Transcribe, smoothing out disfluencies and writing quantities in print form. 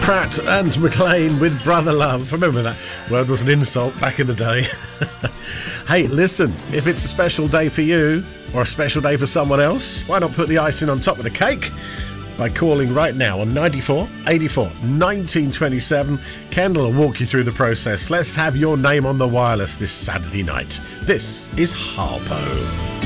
Pratt and McLean with Brother Love. Remember that word was an insult back in the day. Hey, listen, if it's a special day for you or a special day for someone else, why not put the icing on top of the cake by calling right now on 94 84 1927. Kendall will walk you through the process. Let's have your name on the wireless this Saturday night. This is Harpo.